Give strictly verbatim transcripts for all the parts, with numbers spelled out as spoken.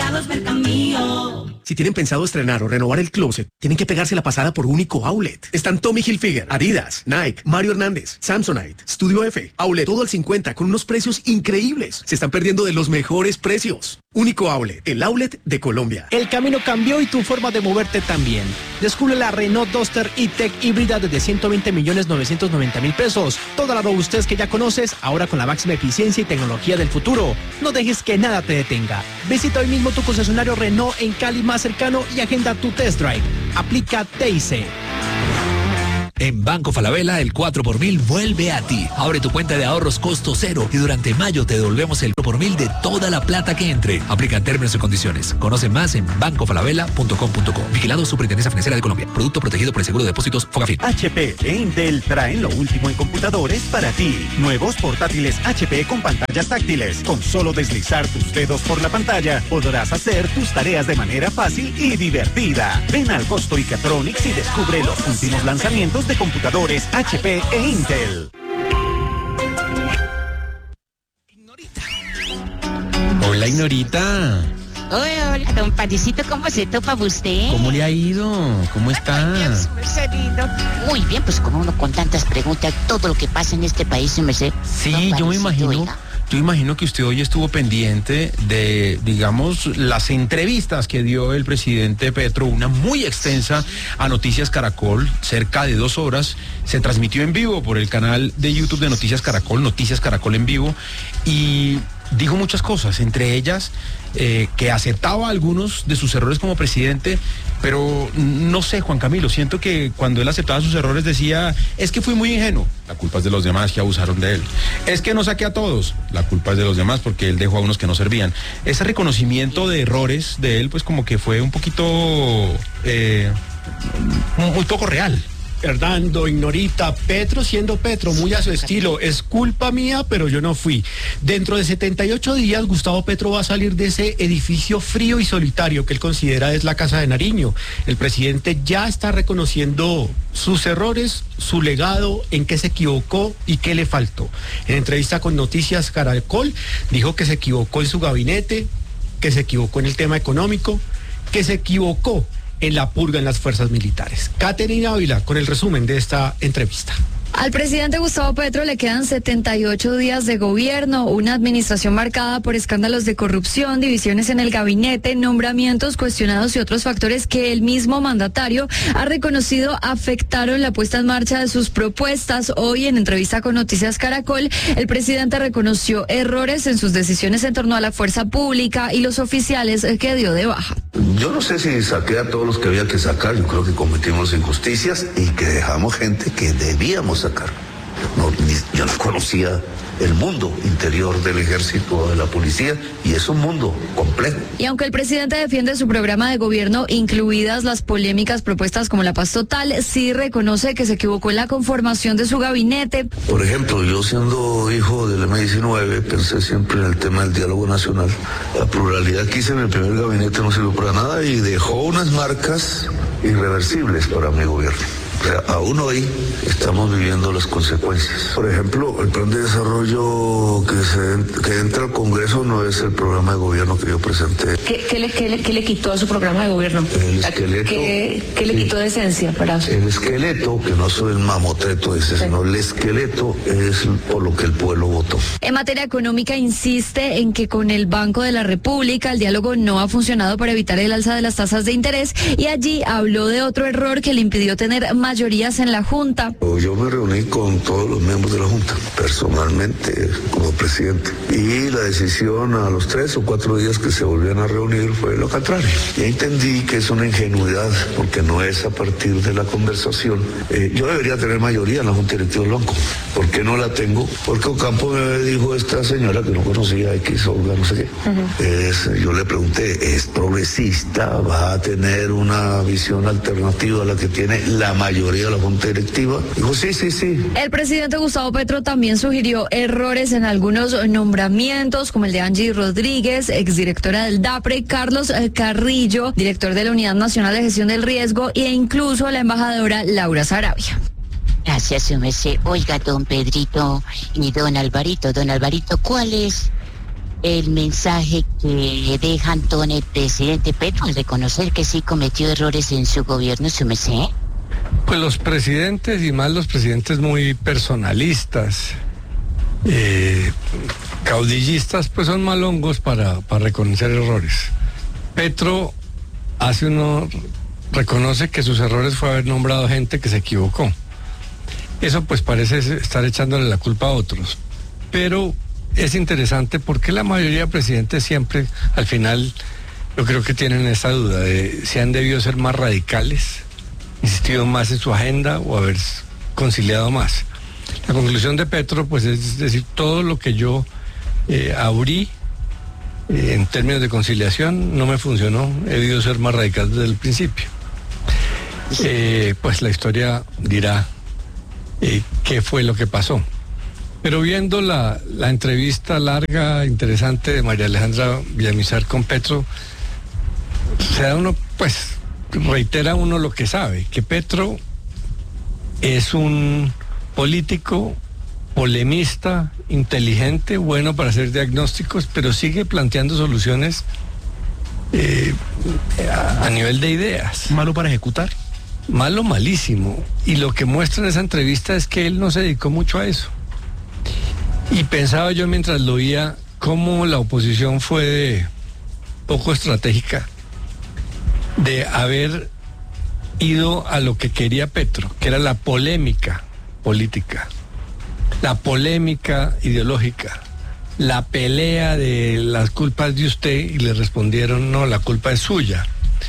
Vigilados Mercamío. Si tienen pensado estrenar o renovar el closet, tienen que pegarse la pasada por Único Outlet. Están Tommy Hilfiger, Adidas, Nike, Mario Hernández, Samsonite, Studio F, Outlet, todo al cincuenta con unos precios increíbles. Se están perdiendo de los mejores precios. Único Outlet, el outlet de Colombia. El camino cambió y tu forma de moverte también. Descubre la Renault Duster E-Tech híbrida desde ciento veinte millones novecientos noventa mil pesos. Toda la robustez que ya conoces, ahora con la máxima eficiencia y tecnología del futuro. No dejes que nada te detenga. Visita hoy mismo tu concesionario Renault en Cali más cercano y agenda tu test drive. Aplica T I C. En Banco Falabella, el cuatro por mil vuelve a ti. Abre tu cuenta de ahorros costo cero y durante mayo te devolvemos el cuatro por mil de toda la plata que entre. Aplican términos y condiciones. Conoce más en banco falabella punto com punto co. Vigilado Superintendencia Financiera de Colombia. Producto protegido por el Seguro de Depósitos Fogafín. H P e Intel traen lo último en computadores para ti. Nuevos portátiles H P con pantallas táctiles. Con solo deslizar tus dedos por la pantalla, podrás hacer tus tareas de manera fácil y divertida. Ven al Costo Icatronics y descubre los últimos lanzamientos de computadores H P e Intel. Hola, Ignorita. Hola, hola, don Paticito, ¿cómo se topa usted? ¿Cómo le ha ido? ¿Cómo está? Ay, Dios, merced, lindo. Muy bien, pues como uno con tantas preguntas, todo lo que pasa en este país, me sé. Sí, yo me imagino... Oiga. Yo imagino que usted hoy estuvo pendiente de, digamos, las entrevistas que dio el presidente Petro, una muy extensa a Noticias Caracol, cerca de dos horas. Se transmitió en vivo por el canal de YouTube de Noticias Caracol, Noticias Caracol en vivo, y dijo muchas cosas, entre ellas eh, que aceptaba algunos de sus errores como presidente, pero no sé, Juan Camilo, siento que cuando él aceptaba sus errores decía, es que fui muy ingenuo, la culpa es de los demás que abusaron de él, es que no saqué a todos, la culpa es de los demás porque él dejó a unos que no servían. Ese reconocimiento de errores de él, pues como que fue un poquito, eh, muy poco real. Hernando, Ignorita, Petro siendo Petro, muy a su estilo, es culpa mía, pero yo no fui. Dentro de setenta y ocho días, Gustavo Petro va a salir de ese edificio frío y solitario que él considera es la Casa de Nariño. El presidente ya está reconociendo sus errores, su legado, en qué se equivocó y qué le faltó. En entrevista con Noticias Caracol, dijo que se equivocó en su gabinete, que se equivocó en el tema económico, que se equivocó en la purga en las fuerzas militares. Caterina Ávila con el resumen de esta entrevista. Al presidente Gustavo Petro le quedan setenta y ocho días de gobierno, una administración marcada por escándalos de corrupción, divisiones en el gabinete, nombramientos cuestionados y otros factores que el mismo mandatario ha reconocido afectaron la puesta en marcha de sus propuestas. Hoy, en entrevista con Noticias Caracol, el presidente reconoció errores en sus decisiones en torno a la fuerza pública y los oficiales que dio de baja. Yo no sé si saqué a todos los que había que sacar, yo creo que cometimos injusticias y que dejamos gente que debíamos sacar. No, ni, yo no conocía el mundo interior del ejército, de la policía, y es un mundo complejo. Y aunque el presidente defiende su programa de gobierno, incluidas las polémicas propuestas como la paz total, sí reconoce que se equivocó en la conformación de su gabinete. Por ejemplo, yo siendo hijo del eme diecinueve, pensé siempre en el tema del diálogo nacional. La pluralidad que hice en el primer gabinete no sirvió para nada y dejó unas marcas irreversibles para mi gobierno. O sea, aún hoy estamos viviendo las consecuencias. Por ejemplo, el plan de desarrollo que, se, que entra al Congreso no es el programa de gobierno que yo presenté. ¿Qué, qué, le, qué, le, qué le quitó a su programa de gobierno? El esqueleto. ¿Qué, qué le quitó de esencia para usted? El esqueleto, que no soy el mamotreto ese, sí. Sino el esqueleto es por lo que el pueblo votó. En materia económica insiste en que con el Banco de la República el diálogo no ha funcionado para evitar el alza de las tasas de interés y allí habló de otro error que le impidió tener más mayorías en la Junta. Yo me reuní con todos los miembros de la Junta, personalmente, como presidente. Y la decisión a los tres o cuatro días que se volvían a reunir fue lo contrario. Ya entendí que es una ingenuidad, porque no es a partir de la conversación. Eh, yo debería tener mayoría en la Junta Directiva del Banco. ¿Por qué no la tengo? Porque Ocampo me dijo esta señora que no conocía, X, Olga, no sé qué. Uh-huh. es, yo le pregunté, ¿es progresista? ¿Va a tener una visión alternativa a la que tiene la mayoría de la Junta Directiva? Dijo, sí, sí, sí. El presidente Gustavo Petro también sugirió errores en algunos nombramientos, como el de Angie Rodríguez, exdirectora del DAPRE, Carlos Carrillo, director de la Unidad Nacional de Gestión del Riesgo, e incluso la embajadora Laura Sarabia. Gracias, su merced. Oiga, don Pedrito y don Alvarito, don Alvarito, ¿cuál es el mensaje que deja Antón el presidente Petro al reconocer que sí cometió errores en su gobierno, su merced? Pues los presidentes, y más los presidentes muy personalistas, eh, caudillistas, pues son malongos para, para reconocer errores. Petro hace uno, reconoce que sus errores fue haber nombrado gente que se equivocó. Eso pues parece estar echándole la culpa a otros. Pero es interesante porque la mayoría de presidentes siempre, al final, yo creo que tienen esa duda de si han debido ser más radicales, insistido más en su agenda o haber conciliado más. La conclusión de Petro, pues es decir, todo lo que yo eh, abrí eh, en términos de conciliación no me funcionó, he debido ser más radical desde el principio. Eh, pues la historia dirá eh, qué fue lo que pasó. Pero viendo la, la entrevista larga, interesante de María Alejandra Villamizar con Petro, se da uno, pues, reitera uno lo que sabe, que Petro es un político polemista, inteligente, bueno para hacer diagnósticos, pero sigue planteando soluciones eh, a, a nivel de ideas. ¿Malo para ejecutar? Malo, malísimo. Y lo que muestra en esa entrevista es que él no se dedicó mucho a eso. Y pensaba yo mientras lo oía cómo la oposición fue de poco estratégica, de haber ido a lo que quería Petro, que era la polémica política, la polémica ideológica, la pelea de las culpas de usted, y le respondieron, no, la culpa es suya.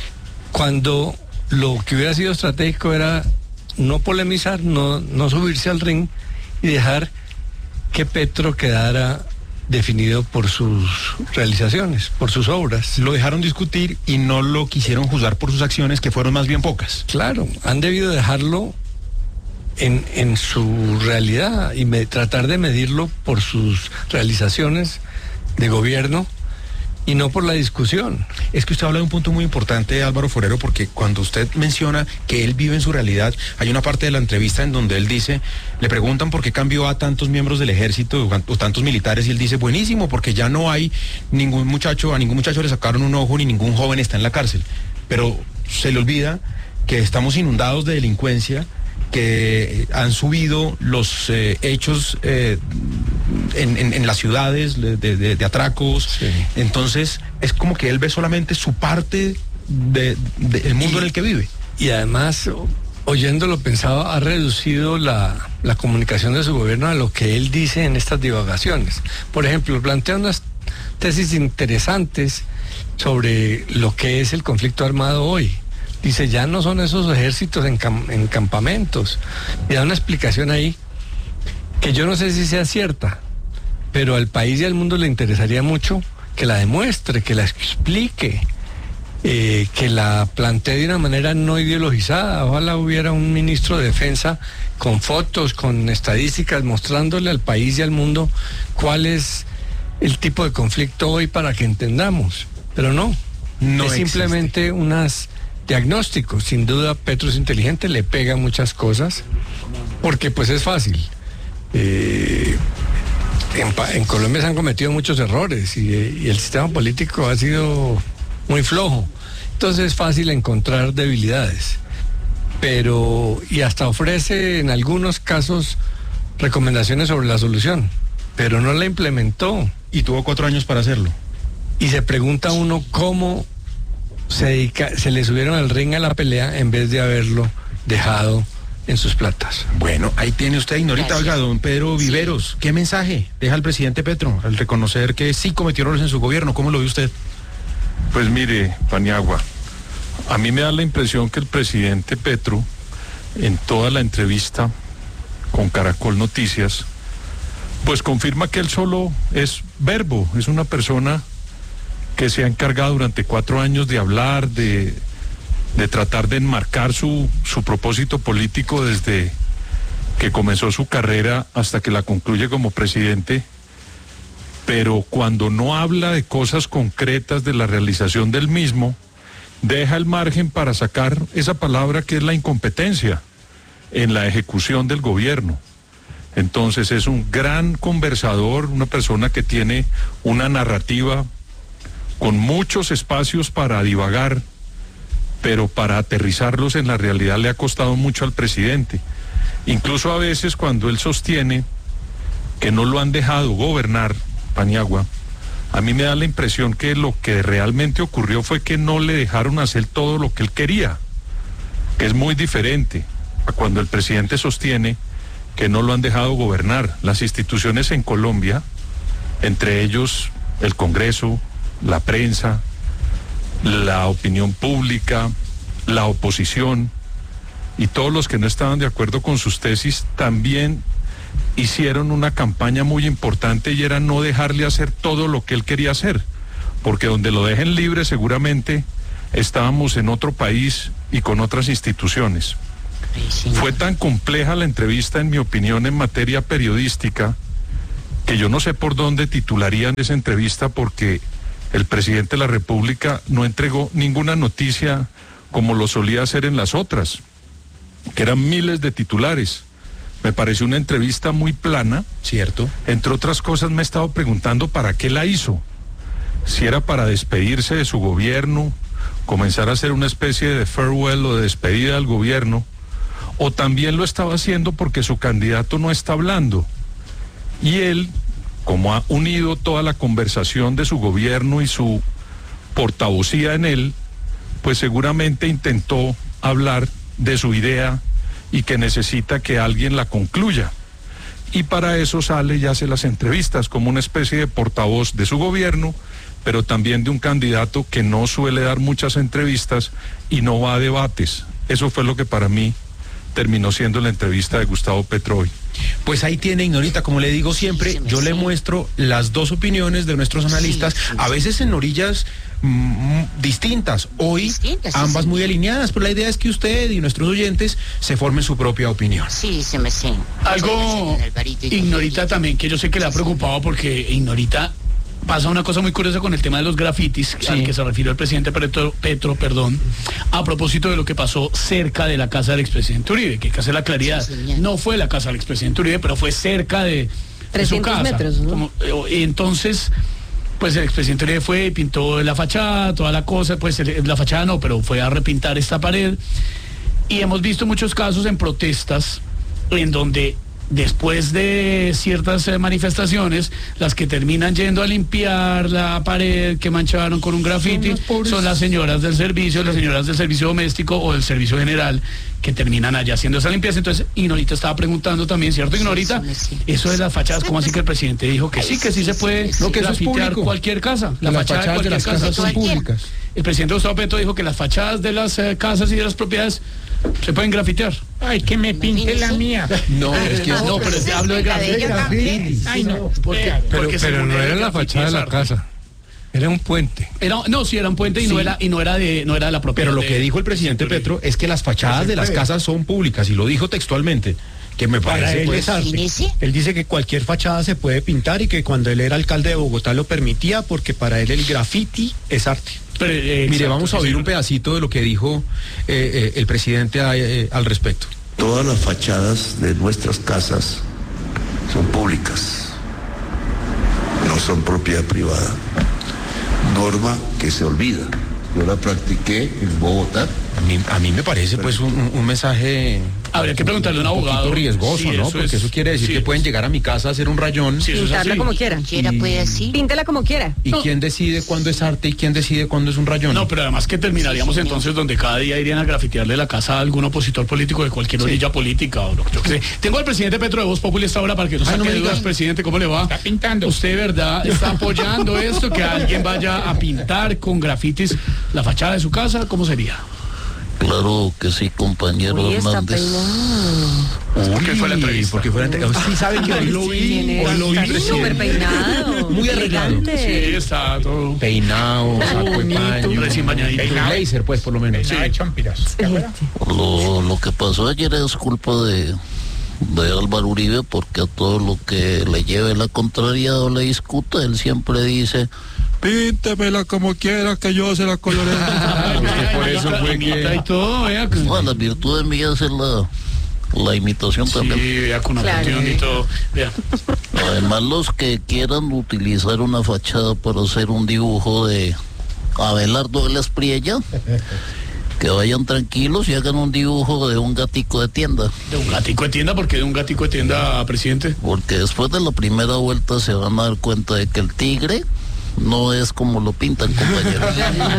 Cuando lo que hubiera sido estratégico era no polemizar, no, no subirse al ring y dejar que Petro quedara definido por sus realizaciones, por sus obras. Lo dejaron discutir y no lo quisieron juzgar por sus acciones, que fueron más bien pocas. Claro, han debido dejarlo en, en su realidad y me, tratar de medirlo por sus realizaciones de gobierno y no por la discusión. Es que usted habla de un punto muy importante, Álvaro Forero, porque cuando usted menciona que él vive en su realidad, hay una parte de la entrevista en donde él dice, le preguntan por qué cambió a tantos miembros del ejército o tantos militares, y él dice, buenísimo, porque ya no hay ningún muchacho, a ningún muchacho le sacaron un ojo, ni ningún joven está en la cárcel. Pero se le olvida que estamos inundados de delincuencia, que han subido los eh, hechos eh, en, en, en las ciudades de, de, de atracos. Sí. Entonces es como que él ve solamente su parte del de, de mundo y, en el que vive. Y además, oyéndolo pensaba, ha reducido la, la comunicación de su gobierno a lo que él dice en estas divagaciones. Por ejemplo, plantea unas tesis interesantes sobre lo que es el conflicto armado hoy. Dice, ya no son esos ejércitos en, cam en campamentos. Y da una explicación ahí que yo no sé si sea cierta, pero al país y al mundo le interesaría mucho que la demuestre, que la explique, eh, que la plantee de una manera no ideologizada. Ojalá hubiera un ministro de Defensa con fotos, con estadísticas, mostrándole al país y al mundo cuál es el tipo de conflicto hoy para que entendamos. Pero no, no es existe. Simplemente unas diagnósticos. Sin duda Petro es inteligente, le pega muchas cosas, porque pues es fácil. Eh, en, en Colombia se han cometido muchos errores y, y el sistema político ha sido muy flojo. Entonces es fácil encontrar debilidades. Pero, y hasta ofrece en algunos casos recomendaciones sobre la solución, pero no la implementó. Y tuvo cuatro años para hacerlo. Y se pregunta uno cómo se dedica, se le subieron al ring a la pelea en vez de haberlo dejado en sus platas. Bueno, ahí tiene usted, Ignorita. Oiga, don Pedro Viveros, ¿qué mensaje deja el presidente Petro al reconocer que sí cometió errores en su gobierno? ¿Cómo lo ve usted? Pues mire, Paniagua, a mí me da la impresión que el presidente Petro, en toda la entrevista con Caracol Noticias, pues confirma que él solo es verbo, es una persona que se ha encargado durante cuatro años de hablar, de, de tratar de enmarcar su, su propósito político desde que comenzó su carrera hasta que la concluye como presidente, pero cuando no habla de cosas concretas de la realización del mismo, deja el margen para sacar esa palabra que es la incompetencia en la ejecución del gobierno. Entonces es un gran conversador, una persona que tiene una narrativa con muchos espacios para divagar, pero para aterrizarlos en la realidad le ha costado mucho al presidente. Incluso a veces cuando él sostiene que no lo han dejado gobernar, Paniagua, a mí me da la impresión que lo que realmente ocurrió fue que no le dejaron hacer todo lo que él quería, que es muy diferente a cuando el presidente sostiene que no lo han dejado gobernar. Las instituciones en Colombia, entre ellos el Congreso, la prensa, la opinión pública, la oposición y todos los que no estaban de acuerdo con sus tesis, también hicieron una campaña muy importante y era no dejarle hacer todo lo que él quería hacer, porque donde lo dejen libre seguramente estábamos en otro país y con otras instituciones. Fue tan compleja la entrevista, en mi opinión, en materia periodística, que yo no sé por dónde titularían esa entrevista, porque el presidente de la República no entregó ninguna noticia como lo solía hacer en las otras, que eran miles de titulares. Me pareció una entrevista muy plana. Cierto. Entre otras cosas me he estado preguntando para qué la hizo. Si era para despedirse de su gobierno, comenzar a hacer una especie de farewell o de despedida al gobierno, o también lo estaba haciendo porque su candidato no está hablando. Y él, como ha unido toda la conversación de su gobierno y su portavocía en él, pues seguramente intentó hablar de su idea y que necesita que alguien la concluya. Y para eso sale y hace las entrevistas como una especie de portavoz de su gobierno, pero también de un candidato que no suele dar muchas entrevistas y no va a debates. Eso fue lo que para mí terminó siendo la entrevista de Gustavo Petro hoy. Pues ahí tiene, Ignorita, como le digo siempre, yo le muestro las dos opiniones de nuestros analistas, sí, sí, sí. a veces en orillas mm, distintas, hoy distintas, ambas sí, muy alineadas, pero la idea es que usted y nuestros oyentes se formen su propia opinión. Sí, se me sé. Algo, Ignorita, también, que yo sé que le ha preocupado, porque Ignorita, pasa una cosa muy curiosa con el tema de los grafitis, sí. al que se refirió el presidente Petro, Petro, perdón, a propósito de lo que pasó cerca de la casa del expresidente Uribe, que hay que hacer la claridad, sí, no fue la casa del expresidente Uribe, pero fue cerca de, de su casa. Metros, ¿no? Como, y entonces, pues el expresidente Uribe fue y pintó la fachada, toda la cosa, pues la fachada no, pero fue a repintar esta pared, y hemos visto muchos casos en protestas en donde después de ciertas eh, manifestaciones, las que terminan yendo a limpiar la pared que mancharon con un grafiti son, son las señoras del servicio, las señoras del servicio doméstico o del servicio general, que terminan allá haciendo esa limpieza. Entonces, Ignorita estaba preguntando también, ¿cierto, Ignorita? Sí, sí, sí. Eso de las fachadas, ¿cómo así que el presidente dijo que sí, que sí se puede no, que grafitear cualquier casa? La las fachada fachadas de, de las casas son públicas. El presidente Gustavo Petro dijo que las fachadas de las eh, casas y de las propiedades se pueden grafitear. Ay, que me pinte la mía. No, es que no, pero te hablo de grafiti. Ay, no. Porque, pero porque pero no era la fachada de la casa. Era un puente. Era, no, sí, era un puente y sí. no era y no era de no era de la propiedad. Pero lo que dijo el presidente de... Petro es que las fachadas de las casas son públicas, y lo dijo textualmente, que me parece él, pues, es él dice que cualquier fachada se puede pintar y que cuando él era alcalde de Bogotá lo permitía, porque para él el graffiti es arte. Pero, eh, Mire, exacto, vamos a oír un pedacito de lo que dijo eh, eh, el presidente eh, al respecto. Todas las fachadas de nuestras casas son públicas, no son propiedad privada. Norma que se olvida. Yo la practiqué en Bogotá. A mí, a mí me parece pues un, un mensaje... Habría que preguntarle a un abogado. Un riesgoso, sí, ¿no? Eso Porque es, eso quiere decir sí, que pueden llegar a mi casa a hacer un rayón. Sí, pintarla como quiera. Quiera puede así. Píntela como quiera. ¿Y no. quién decide cuándo es arte y quién decide cuándo es un rayón? No, pero además que terminaríamos sí, entonces donde cada día irían a grafitearle la casa a algún opositor político de cualquier orilla sí. política o lo que yo que sé. Tengo al presidente Petro de Voz Populi esta hora para que nos saque no dudas, presidente, ¿cómo le va? Está pintando. ¿Usted, verdad, está apoyando esto, que alguien vaya a pintar con grafitis la fachada de su casa? ¿Cómo sería? Claro que sí, compañero Uy, Hernández. ¿Por qué fue la entrevista? Porque fue la entrevista. Sí, saben que hoy lo vi. Hoy lo vi súper peinado. Muy arreglado. Sí, está todo. Peinado, saco de paño. Recién bañadito. Blazer, pues, por lo menos. Sí, champiras. Lo, lo que pasó ayer es culpa de, de Álvaro Uribe, porque a todo lo que le lleve la contraria o le discuta, él siempre dice... Píntemela como quiera, que yo se la coloré. Por eso fue que... Bueno, las virtudes mías es la, la imitación también. Sí, vea, con atención y todo. Vea. Además, los que quieran utilizar una fachada para hacer un dibujo de Abelardo de la Espriella, que vayan tranquilos y hagan un dibujo de un gatico de tienda. ¿De un gatico de tienda? ¿Por qué de un gatico de tienda, presidente? Porque después de la primera vuelta se van a dar cuenta de que el tigre no es como lo pintan, compañeros.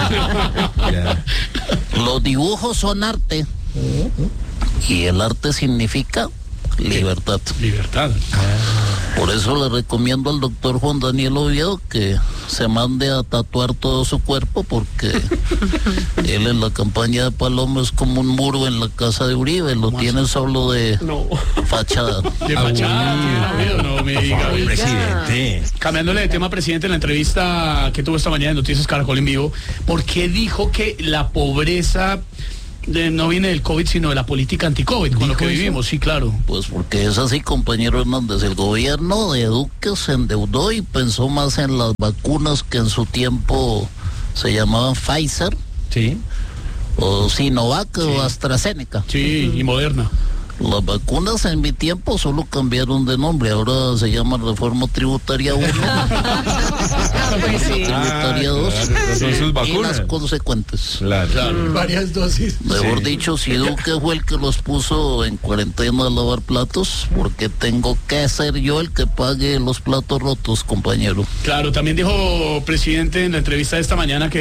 Los dibujos son arte. Y el arte significa libertad. Libertad. Por eso le recomiendo al doctor Juan Daniel Oviedo que se mande a tatuar todo su cuerpo, porque él en la campaña de Paloma es como un muro en la casa de Uribe, lo tiene solo de no. fachada. De fachada, Oviedo, no me diga. Favor, presidente. Cambiándole de tema, presidente, en la entrevista que tuvo esta mañana en Noticias Caracol en vivo, ¿por qué dijo que la pobreza de, no viene del COVID, sino de la política anti-COVID, con lo que vivimos? Sí, claro. Pues porque es así, compañero Hernández. El gobierno de Duque se endeudó y pensó más en las vacunas que en su tiempo se llamaban Pfizer. Sí. O Sinovac, Sí. o AstraZeneca. Sí, y Moderna. Las vacunas en mi tiempo solo cambiaron de nombre, ahora se llama Reforma Tributaria uno, Pues sí. Tributaria dos, claro, son sus y vacunas. las consecuentes. Claro. Claro. Varias dosis. Mejor Sí. dicho, si Duque fue el que los puso en cuarentena a lavar platos, porque tengo que ser yo el que pague los platos rotos, compañero. Claro, también dijo, presidente, en la entrevista de esta mañana que